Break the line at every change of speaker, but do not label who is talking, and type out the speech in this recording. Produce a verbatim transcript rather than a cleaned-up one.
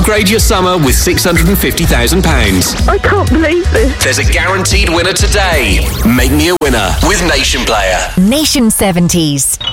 Upgrade your summer with six hundred fifty thousand pounds.
I can't believe this.
There's a guaranteed winner today. Make me a winner with Nation Player.
Nation seventies.